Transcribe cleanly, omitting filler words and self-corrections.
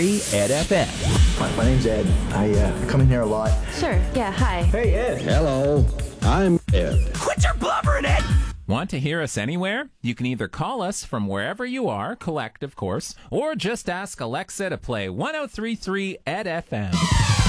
Ed FM. My name's Ed. I come in here a lot. Sure, yeah, hi. Hey, Ed. Hello, I'm Ed. Quit your blubbering, Ed! Want to hear us anywhere? You can either call us from wherever you are, collect, of course, or just ask Alexa to play 1033 Ed FM.